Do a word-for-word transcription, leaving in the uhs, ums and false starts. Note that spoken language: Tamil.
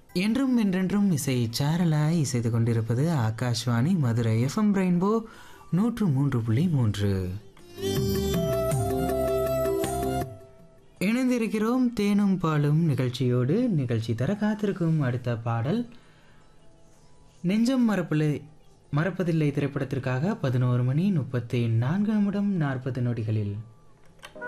என்றும் என்றென்றும் இசை சாரலாய் இசைத்து கொண்டிருப்பது ஆகாஷ்வாணி மதுரை எஃப்எம் ரெயின்போ நூற்று மூன்று புள்ளி மூன்று. இணைந்திருக்கிறோம் தேனும் பாலும் நிகழ்ச்சியோடு. நிகழ்ச்சி தர காத்திருக்கும் அடுத்த பாடல் நெஞ்சம் மறப்பில்லை மறப்பதில்லை திரைப்படத்திற்காக பதினோரு மணி முப்பத்தி நான்கு நிமிடம் நாற்பது நொடிகளில்